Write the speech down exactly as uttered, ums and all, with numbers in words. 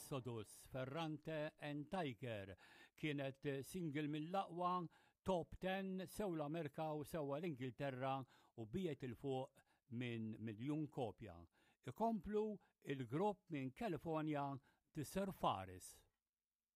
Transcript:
Exodus Ferrante and Tiger kienet single mill-aqwa top ten sew l-Amerika u sewa l-Ingilterra u biet il-fuq minn miljun kopja. Ikomplu il-grupp minn California The Surfaris.